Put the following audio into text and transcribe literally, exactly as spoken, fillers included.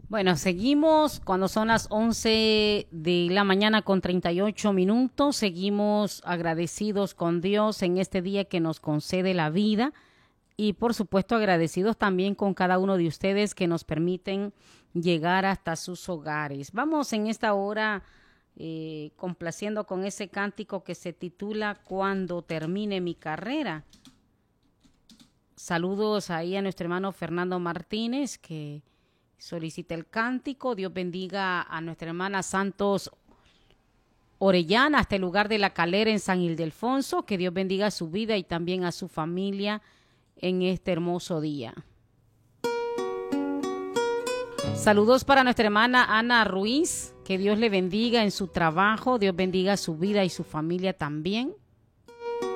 Bueno, seguimos cuando son las once de la mañana con treinta y ocho minutos. Seguimos agradecidos con Dios en este día que nos concede la vida y por supuesto agradecidos también con cada uno de ustedes que nos permiten llegar hasta sus hogares. Vamos en esta hora eh, complaciendo con ese cántico que se titula Cuando termine mi carrera. Saludos ahí a nuestro hermano Fernando Martínez que solicita el cántico. Dios bendiga a nuestra hermana Santos Orellana hasta el lugar de La Calera en San Ildefonso. Que Dios bendiga su vida y también a su familia en este hermoso día. Saludos para nuestra hermana Ana Ruiz. Que Dios le bendiga en su trabajo. Dios bendiga su vida y su familia también.